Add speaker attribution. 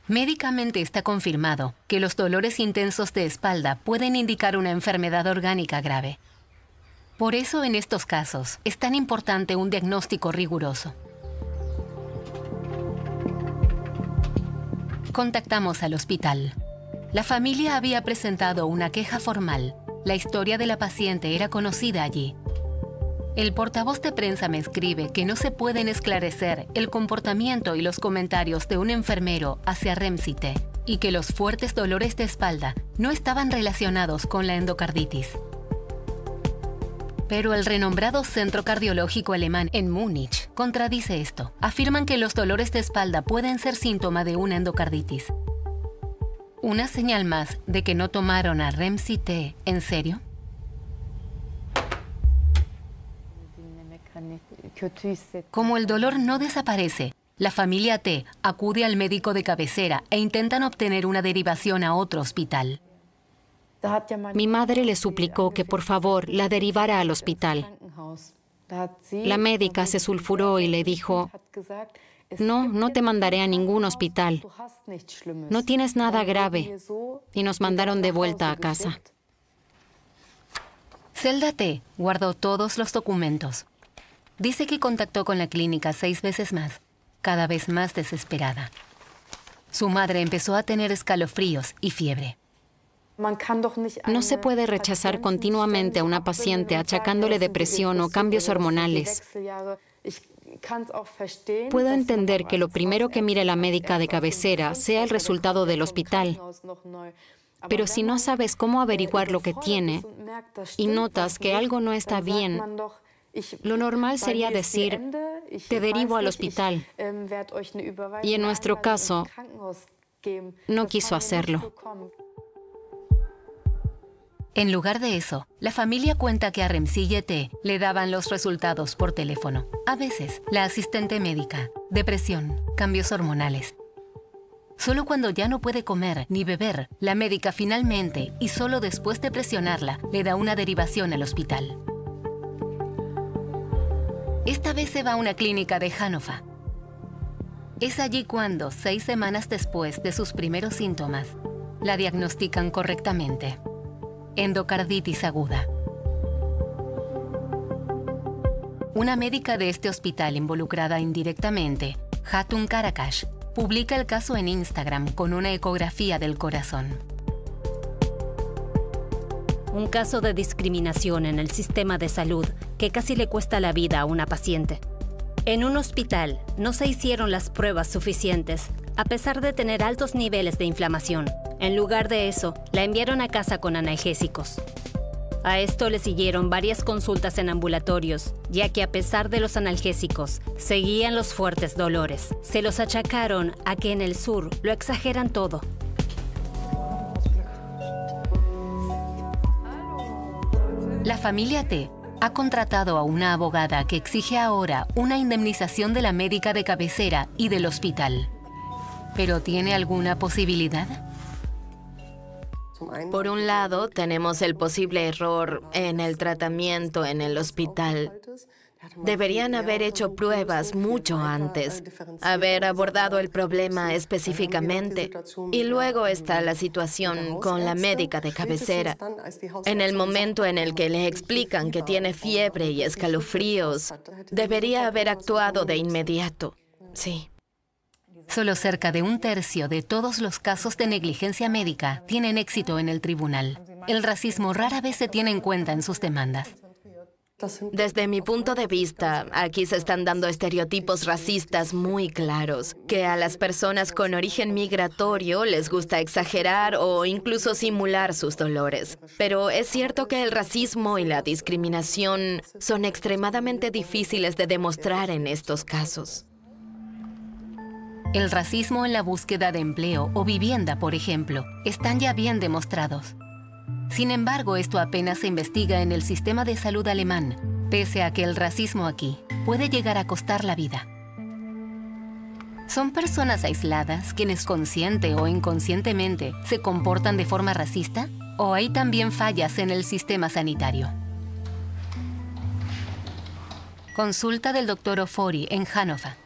Speaker 1: Médicamente está confirmado que los dolores intensos de espalda pueden indicar una enfermedad orgánica grave. Por eso, en estos casos, es tan importante un diagnóstico riguroso. Contactamos al hospital. La familia había presentado una queja formal. La historia de la paciente era conocida allí. El portavoz de prensa me escribe que no se pueden esclarecer el comportamiento y los comentarios de un enfermero hacia Remsite y que los fuertes dolores de espalda no estaban relacionados con la endocarditis. Pero el renombrado Centro Cardiológico Alemán en Múnich contradice esto. Afirman que los dolores de espalda pueden ser síntoma de una endocarditis. ¿Una señal más de que no tomaron a Remsite en serio? Como el dolor no desaparece, la familia T acude al médico de cabecera e intentan obtener una derivación a otro hospital.
Speaker 2: Mi madre le suplicó que por favor la derivara al hospital. La médica se sulfuró y le dijo: no, no te mandaré a ningún hospital. No tienes nada grave. Y nos mandaron de vuelta a casa.
Speaker 1: Zelda T guardó todos los documentos. Dice que contactó con la clínica 6 veces más, cada vez más desesperada. Su madre empezó a tener escalofríos y fiebre.
Speaker 2: No se puede rechazar continuamente a una paciente achacándole depresión o cambios hormonales. Puedo entender que lo primero que mire la médica de cabecera sea el resultado del hospital. Pero si no sabes cómo averiguar lo que tiene y notas que algo no está bien, lo normal sería decir: te derivo al hospital. Y en nuestro caso, no quiso hacerlo.
Speaker 1: En lugar de eso, la familia cuenta que a Remsille T le daban los resultados por teléfono. A veces, la asistente médica, depresión, cambios hormonales. Solo cuando ya no puede comer ni beber, la médica finalmente, y solo después de presionarla, le da una derivación al hospital. Esta vez se va a una clínica de Hannover. Es allí cuando, 6 semanas después de sus primeros síntomas, la diagnostican correctamente: endocarditis aguda. Una médica de este hospital involucrada indirectamente, Hatun Karakash, publica el caso en Instagram con una ecografía del corazón.
Speaker 3: Un caso de discriminación en el sistema de salud que casi le cuesta la vida a una paciente. En un hospital no se hicieron las pruebas suficientes, a pesar de tener altos niveles de inflamación. En lugar de eso, la enviaron a casa con analgésicos. A esto le siguieron varias consultas en ambulatorios, ya que a pesar de los analgésicos, seguían los fuertes dolores. Se los achacaron a que en el sur lo exageran todo.
Speaker 1: La familia T ha contratado a una abogada que exige ahora una indemnización de la médica de cabecera y del hospital. ¿Pero tiene alguna posibilidad?
Speaker 4: Por un lado, tenemos el posible error en el tratamiento en el hospital. Deberían haber hecho pruebas mucho antes, haber abordado el problema específicamente. Y luego está la situación con la médica de cabecera. En el momento en el que le explican que tiene fiebre y escalofríos, debería haber actuado de inmediato. Sí.
Speaker 1: Solo cerca de 1/3 de todos los casos de negligencia médica tienen éxito en el tribunal. El racismo rara vez se tiene en cuenta en sus demandas.
Speaker 4: Desde mi punto de vista, aquí se están dando estereotipos racistas muy claros, que a las personas con origen migratorio les gusta exagerar o incluso simular sus dolores. Pero es cierto que el racismo y la discriminación son extremadamente difíciles de demostrar en estos casos.
Speaker 1: El racismo en la búsqueda de empleo o vivienda, por ejemplo, están ya bien demostrados. Sin embargo, esto apenas se investiga en el sistema de salud alemán, pese a que el racismo aquí puede llegar a costar la vida. ¿Son personas aisladas quienes consciente o inconscientemente se comportan de forma racista? ¿O hay también fallas en el sistema sanitario? Consulta del Dr. Ofori en Hannover.